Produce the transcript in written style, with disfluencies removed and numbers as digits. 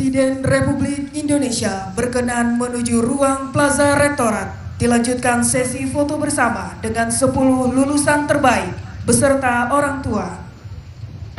Presiden Republik Indonesia berkenan menuju ruang Plaza Rektorat. Dilanjutkan sesi foto bersama dengan 10 lulusan terbaik beserta orang tua.